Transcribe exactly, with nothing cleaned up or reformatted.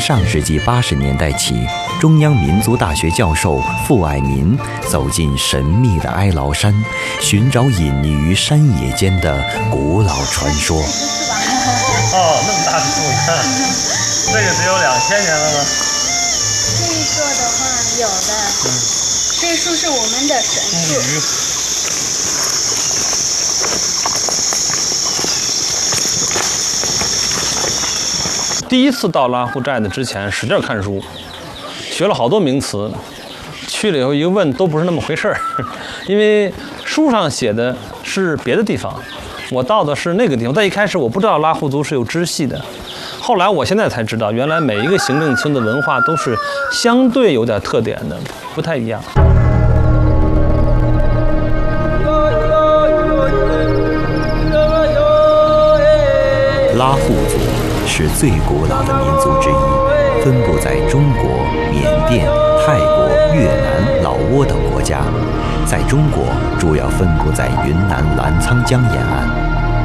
上世纪八十年代起，中央民族大学教授傅爱民走进神秘的哀牢山，寻找隐匿于山野间的古老传说。 哦，那么大的树，你看，这个得有两千年了吗？ 这一个的话，有的。嗯，这树是我们的神树。 第一次到拉祜寨的之前，使劲看书，学了好多名词。去了以后一问，都不是那么回事儿，因为书上写的是别的地方，我到的是那个地方。但一开始我不知道拉祜族是有支系的，后来我现在才知道，原来每一个行政村的文化都是相对有点特点的，不太一样。 拉祜族是最古老的民族之一，分布在中国、缅甸、泰国、越南、老挝等国家。在中国，主要分布在云南澜沧江沿岸。